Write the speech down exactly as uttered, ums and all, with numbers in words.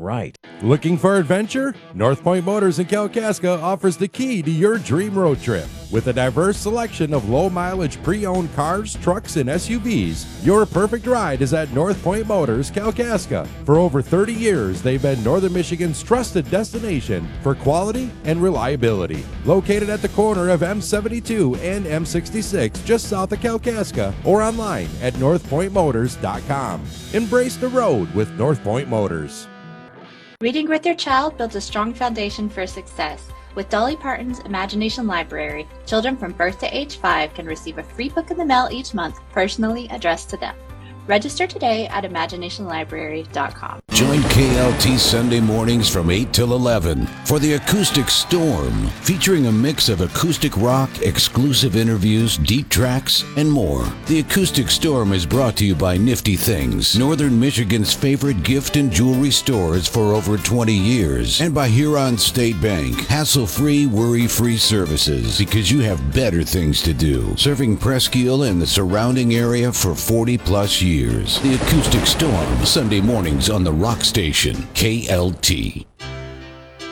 right. Looking for adventure? North Point Motors in Kalkaska offers the key to your dream road trip. With a diverse selection of low-mileage pre-owned cars, trucks, and S U Vs, your perfect ride is at North Point Motors, Kalkaska. For over thirty years, they've been Northern Michigan's trusted destination for quality and reliability. Located at the corner of M seventy-two and M sixty-six, just south of Kalkaska, or online at north point motors dot com. Embrace the road with North Point Motors. Reading with your child builds a strong foundation for success. With Dolly Parton's Imagination Library, children from birth to age five can receive a free book in the mail each month, personally addressed to them. Register today at imagination library dot com. Join K L T Sunday mornings from eight till eleven for the Acoustic Storm, featuring a mix of acoustic rock, exclusive interviews, deep tracks, and more. The Acoustic Storm is brought to you by Nifty Things, Northern Michigan's favorite gift and jewelry stores for over twenty years, and by Huron State Bank, hassle-free, worry-free services, because you have better things to do. Serving Presque Isle and the surrounding area for forty plus years. The Acoustic Storm, Sunday mornings on the Rock Station, K L T.